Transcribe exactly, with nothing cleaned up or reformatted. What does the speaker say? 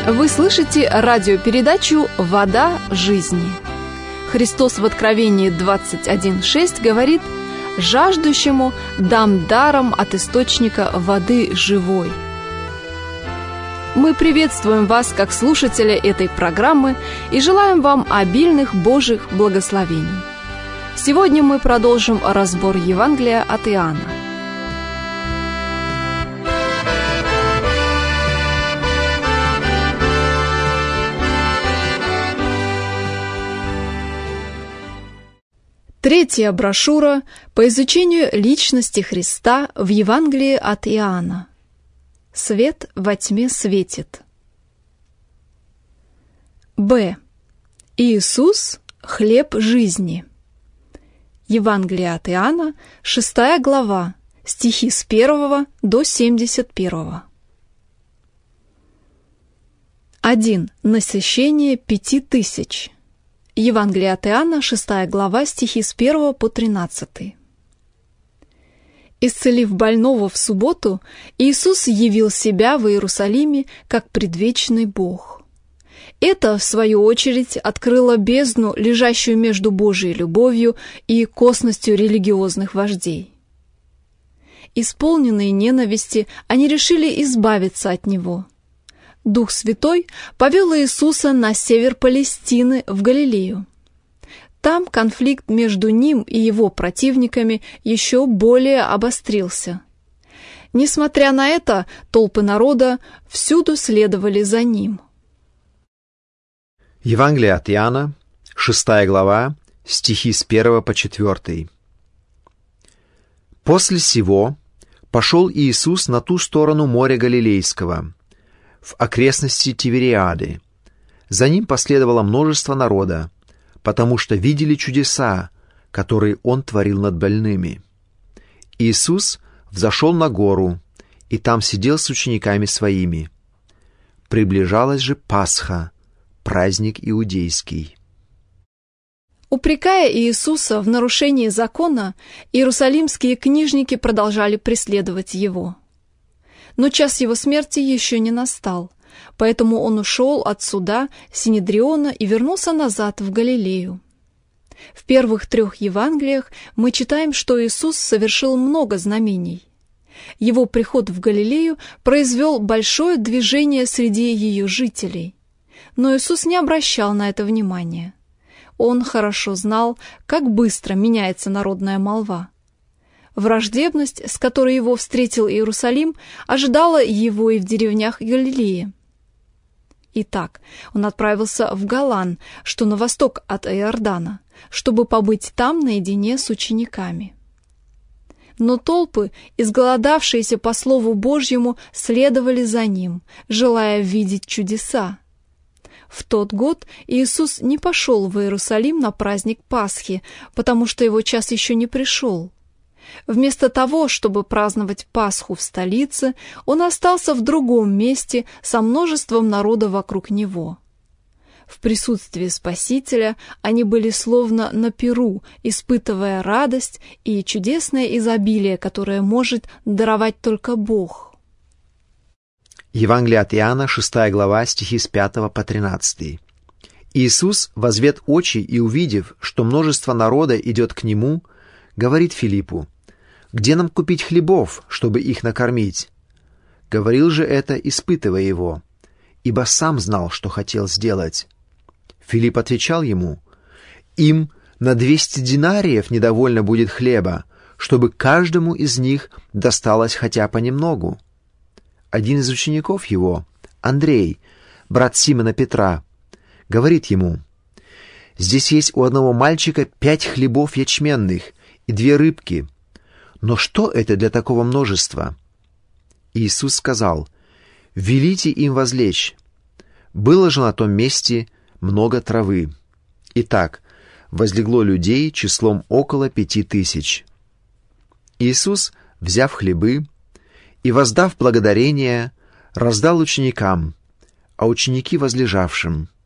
Вы слышите радиопередачу «Вода жизни». Христос в Откровении двадцать один шесть говорит: «Жаждущему дам даром от источника воды живой». Мы приветствуем вас как слушателя этой программы и желаем вам обильных Божьих благословений. Сегодня мы продолжим разбор Евангелия от Иоанна. Третья брошюра по изучению личности Христа в Евангелии от Иоанна. Свет во тьме светит. Б. Иисус – хлеб жизни. Евангелие от Иоанна, шестая глава, стихи с первого до семьдесят первого. один. Насыщение пяти тысяч. Евангелие от Иоанна, шестая глава, стихи с первого по тринадцатый. Исцелив больного в субботу, Иисус явил себя в Иерусалиме как предвечный Бог. Это, в свою очередь, открыло бездну, лежащую между Божьей любовью и косностью религиозных вождей. Исполненные ненависти, они решили избавиться от Него. Дух Святой повел Иисуса на север Палестины, в Галилею. Там конфликт между Ним и Его противниками еще более обострился. Несмотря на это, толпы народа всюду следовали за Ним. Евангелие от Иоанна, шестая глава, стихи с первого по четвертый. «После сего пошел Иисус на ту сторону моря Галилейского, в окрестности Тивериады. За Ним последовало множество народа, потому что видели чудеса, которые Он творил над больными. Иисус взошел на гору, и там сидел с учениками Своими. Приближалась же Пасха, праздник иудейский». Упрекая Иисуса в нарушении закона, иерусалимские книжники продолжали преследовать Его. Но час Его смерти еще не настал, поэтому Он ушел от суда Синедриона и вернулся назад в Галилею. В первых трех Евангелиях мы читаем, что Иисус совершил много знамений. Его приход в Галилею произвел большое движение среди ее жителей. Но Иисус не обращал на это внимания. Он хорошо знал, как быстро меняется народная молва. Враждебность, с которой его встретил Иерусалим, ожидала его и в деревнях Галилеи. Итак, он отправился в Галан, что на восток от Иордана, чтобы побыть там наедине с учениками. Но толпы, изголодавшиеся по Слову Божьему, следовали за ним, желая видеть чудеса. В тот год Иисус не пошел в Иерусалим на праздник Пасхи, потому что его час еще не пришел. Вместо того, чтобы праздновать Пасху в столице, он остался в другом месте со множеством народа вокруг него. В присутствии Спасителя они были словно на пиру, испытывая радость и чудесное изобилие, которое может даровать только Бог. Евангелие от Иоанна, шестая глава, стихи с пятого по тринадцатый. «Иисус, возвед очи и увидев, что множество народа идет к Нему, говорит Филиппу: „Где нам купить хлебов, чтобы их накормить?“ Говорил же это, испытывая его, ибо сам знал, что хотел сделать. Филипп отвечал ему: „Им на двести динариев недовольно будет хлеба, чтобы каждому из них досталось хотя понемногу“. Один из учеников его, Андрей, брат Симона Петра, говорит ему: „Здесь есть у одного мальчика пять хлебов ячменных и две рыбки. Но что это для такого множества?“ Иисус сказал: „Велите им возлечь“. Было же на том месте много травы. Итак, возлегло людей числом около пяти тысяч. Иисус, взяв хлебы и воздав благодарение, раздал ученикам, а ученики возлежавшим.